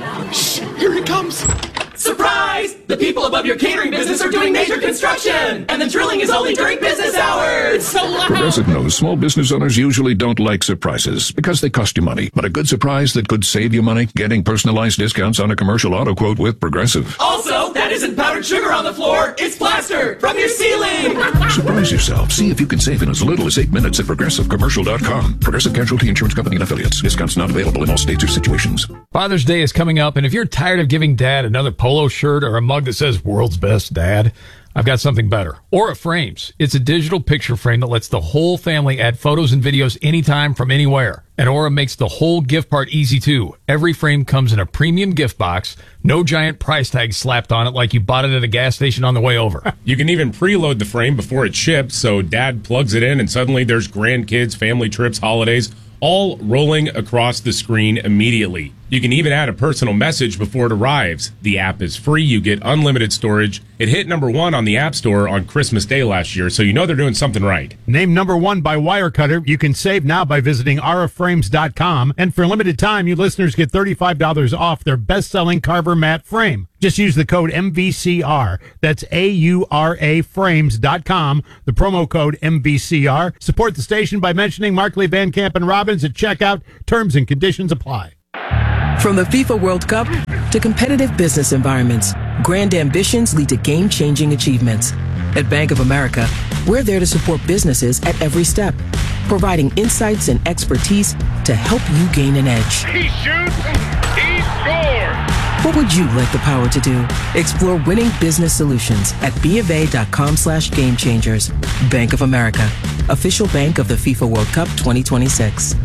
Shh, here it comes. Surprise! The people above your catering business are doing major construction, and the drilling is only during business hours. It's so loud. Progressive knows small business owners usually don't like surprises because they cost you money. But a good surprise that could save you money? Getting personalized discounts on a commercial auto quote with Progressive. Also, that isn't powdered sugar on the floor. It's plaster from your ceiling. Surprise yourself. See if you can save in as little as 8 minutes at ProgressiveCommercial.com. Progressive Casualty Insurance Company and Affiliates. Discounts not available in all states or situations. Father's Day is coming up, and if you're tired of giving Dad another polo shirt or a mug that says "World's Best Dad," I've got something better. Aura Frames. It's a digital picture frame that lets the whole family add photos and videos anytime from anywhere. And Aura makes the whole gift part easy too. Every frame comes in a premium gift box, no giant price tag slapped on it like you bought it at a gas station on the way over. You can even preload the frame before it ships, so Dad plugs it in and suddenly there's grandkids, family trips, holidays, all rolling across the screen immediately. You can even add a personal message before it arrives. The app is free. You get unlimited storage. It hit #1 on the App Store on Christmas Day last year, so you know they're doing something right. Named #1 by Wirecutter. You can save now by visiting auraframes.com. And for a limited time, you listeners get $35 off their best-selling Carver matte frame. Just use the code MVCR. That's AURA frames.com. The promo code MVCR. Support the station by mentioning Markley, Van Camp, and Robbins at checkout. Terms and conditions apply. From the FIFA World Cup to competitive business environments, grand ambitions lead to game-changing achievements. At Bank of America, we're there to support businesses at every step, providing insights and expertise to help you gain an edge. He shoots, he scores! What would you like the power to do? Explore winning business solutions at BofA.com/gamechangers. Bank of America, official bank of the FIFA World Cup 2026.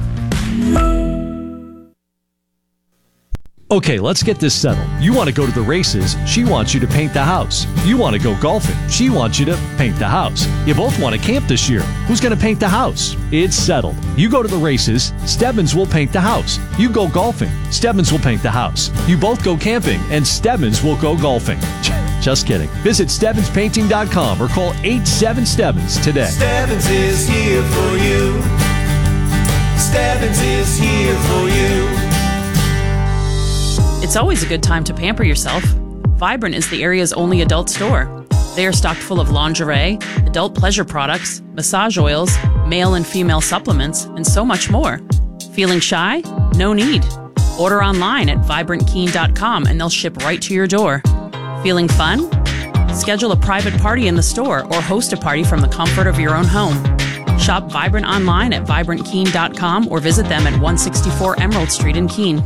Okay, let's get this settled. You want to go to the races, she wants you to paint the house. You want to go golfing, she wants you to paint the house. You both want to camp this year. Who's going to paint the house? It's settled. You go to the races, Stebbins will paint the house. You go golfing, Stebbins will paint the house. You both go camping, and Stebbins will go golfing. Just kidding. Visit StebbinsPainting.com or call 87-STEBBINS today. Stebbins is here for you. Stebbins is here for you. It's always a good time to pamper yourself. Vibrant is the area's only adult store. They are stocked full of lingerie, adult pleasure products, massage oils, male and female supplements, and so much more. Feeling shy? No need. Order online at vibrantkeen.com and they'll ship right to your door. Feeling fun? Schedule a private party in the store or host a party from the comfort of your own home. Shop Vibrant online at vibrantkeen.com or visit them at 164 Emerald Street in Keene.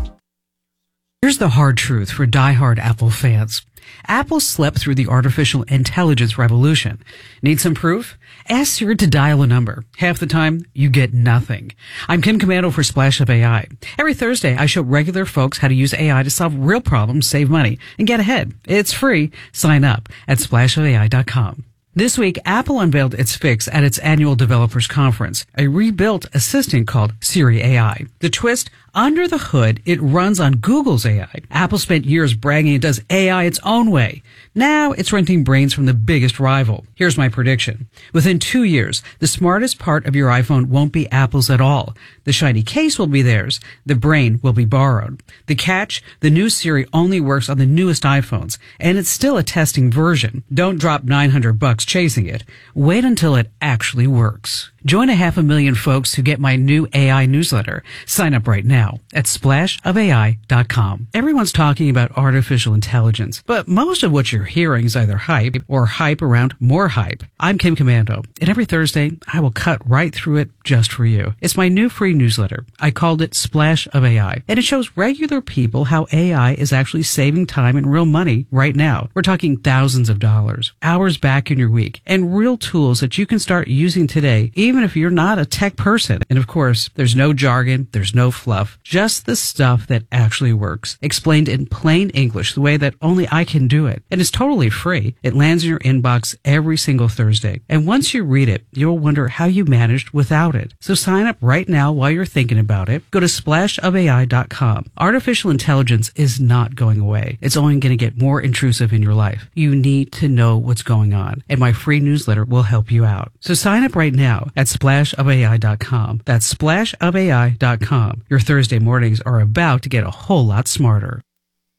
Here's the hard truth for die-hard Apple fans. Apple slept through the artificial intelligence revolution. Need some proof? Ask Siri to dial a number. Half the time, you get nothing. I'm Kim Commando for Splash of AI. Every Thursday, I show regular folks how to use AI to solve real problems, save money, and get ahead. It's free. Sign up at splashofai.com. This week, Apple unveiled its fix at its annual developers conference, a rebuilt assistant called Siri AI. The twist, under the hood, it runs on Google's AI. Apple spent years bragging it does AI its own way. Now it's renting brains from the biggest rival. Here's my prediction. Within 2 years, the smartest part of your iPhone won't be Apple's at all. The shiny case will be theirs. The brain will be borrowed. The catch, the new Siri only works on the newest iPhones, and it's still a testing version. Don't drop $900 chasing it. Wait until it actually works. Join 500,000 folks who get my new AI newsletter. Sign up right now at splashofai.com. Everyone's talking about artificial intelligence, but most of what you're hearing is either hype or hype around more hype. I'm Kim Commando, and every Thursday I will cut right through it just for you. It's my new free newsletter. I called it Splash of AI, and it shows regular people how AI is actually saving time and real money right now. We're talking thousands of dollars, hours back in your week, and real tools that you can start using today, even if you're not a tech person. And of course, there's no jargon, there's no fluff, just the stuff that actually works, explained in plain English the way that only I can do it. And it's totally free. It lands in your inbox every single Thursday. And once you read it, you'll wonder how you managed without it. So sign up right now while you're thinking about it. Go to splashofai.com. Artificial intelligence is not going away. It's only going to get more intrusive in your life. You need to know what's going on, and my free newsletter will help you out. So sign up right now at splashofai.com. That's splashofai.com. Your Thursday mornings are about to get a whole lot smarter.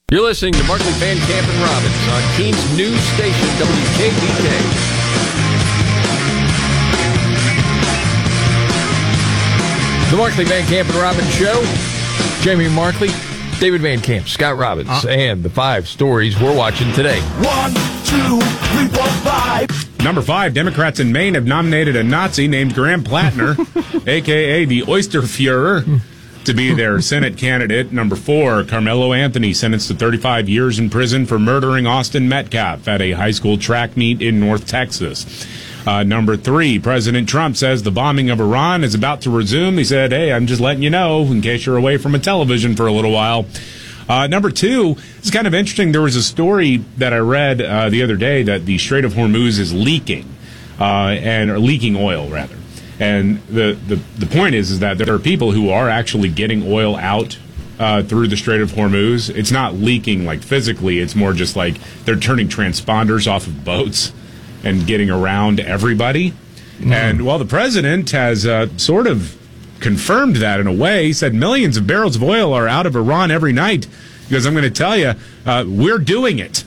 You're listening to Markley, Van Camp, and Robbins on Keens News Station, WKBK. The Markley, Van Camp, and Robbins Show. Jamie Markley, David Van Camp, Scott Robbins, and the 5 stories we're watching today. 1, 2, 3, 4, 5. Number 5, Democrats in Maine have nominated a Nazi named Graham Plattner, a.k.a. the Oyster Fuhrer, to be their Senate candidate. Number 4, Carmelo Anthony sentenced to 35 years in prison for murdering Austin Metcalf at a high school track meet in North Texas. Number 3, President Trump says the bombing of Iran is about to resume. He said, hey, I'm just letting you know in case you're away from a television for a little while. Number 2, it's kind of interesting. There was a story that I read the other day that the Strait of Hormuz is leaking, or leaking oil, rather. And the point is that there are people who are actually getting oil out through the Strait of Hormuz. It's not leaking like physically. It's more just like they're turning transponders off of boats and getting around everybody. And while the president has sort of confirmed that in a way, he said millions of barrels of oil are out of Iran every night. Because I'm going to tell you, we're doing it.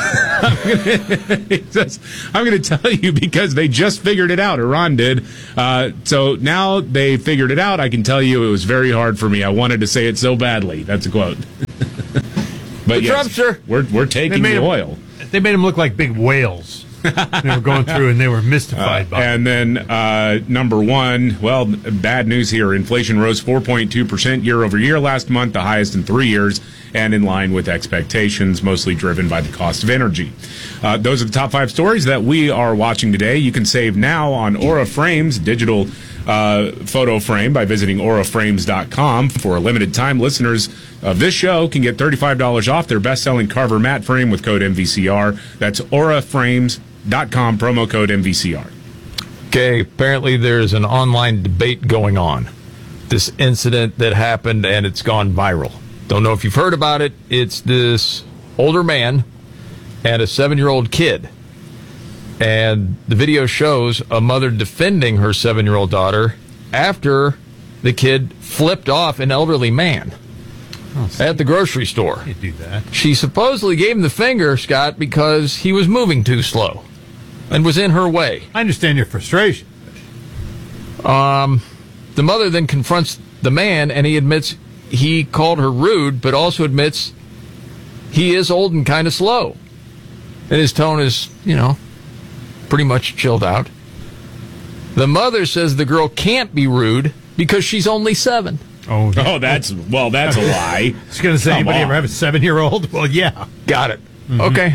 I'm going to tell you because they just figured it out. Iran did. So now they figured it out. I can tell you it was very hard for me. I wanted to say it so badly. That's a quote. But yes, we're taking the oil. They made them look like big whales. They were going through and they were mystified by it. And then number 1, well, bad news here. Inflation rose 4.2% year over year last month, the highest in 3 years, and in line with expectations, mostly driven by the cost of energy. Those are the top 5 stories that we are watching today. You can save now on Aura Frames, digital photo frame, by visiting auraframes.com. For a limited time, listeners of this show can get $35 off their best-selling Carver mat frame with code MVCR. That's auraframes.com, promo code MVCR. Okay, apparently there's an online debate going on. This incident that happened, and it's gone viral. Don't know if you've heard about it. It's this older man and a 7-year-old kid. And the video shows a mother defending her 7-year-old daughter after the kid flipped off an elderly man at the grocery store. You do that. She supposedly gave him the finger, Scott, because he was moving too slow and was in her way. I understand your frustration. The mother then confronts the man, and he admits he called her rude, but also admits he is old and kind of slow. And his tone is, pretty much chilled out. The mother says the girl can't be rude because she's only 7. Oh, that's a lie. I was going to say, anybody ever have a 7-year-old? Well, yeah. Got it. Mm-hmm. Okay.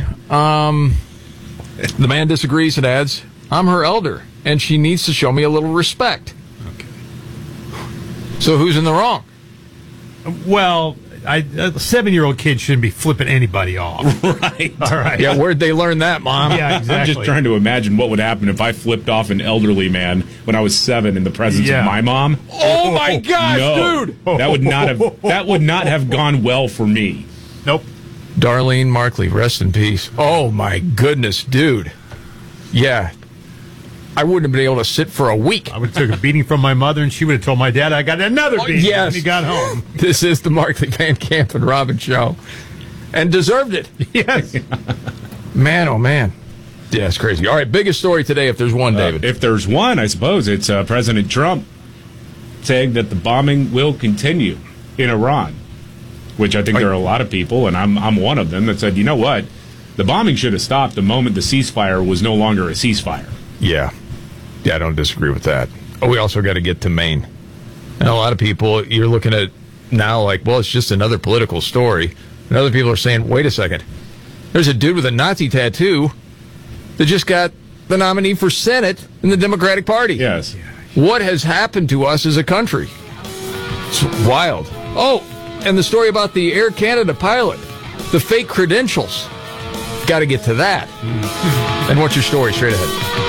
The man disagrees and adds, I'm her elder, and she needs to show me a little respect. Okay. So who's in the wrong? Well, a 7-year-old kid shouldn't be flipping anybody off. Right. All right. Yeah, where'd they learn that, Mom? Yeah, exactly. I'm just trying to imagine what would happen if I flipped off an elderly man when I was 7 in the presence of my mom. Oh my gosh, dude! That would not have gone well for me. Nope. Darlene Markley, rest in peace. Oh my goodness, dude. Yeah. I wouldn't have been able to sit for a week. I would have took a beating from my mother, and she would have told my dad I got another beating when he got home. This is the Markley, Van Camp, and Robbins Show. And deserved it. Yes. Man, oh man. Yeah, it's crazy. All right, biggest story today, if there's one, David. If there's one, I suppose it's President Trump saying that the bombing will continue in Iran, which I think there are a lot of people, and I'm one of them, that said, you know what? The bombing should have stopped the moment the ceasefire was no longer a ceasefire. Yeah. Yeah, I don't disagree with that. Oh, we also got to get to Maine. And a lot of people, you're looking at now like, well, it's just another political story. And other people are saying, wait a second. There's a dude with a Nazi tattoo that just got the nominee for Senate in the Democratic Party. Yes. What has happened to us as a country? It's wild. Oh, and the story about the Air Canada pilot, the fake credentials. Got to get to that. And what's your story? Straight ahead.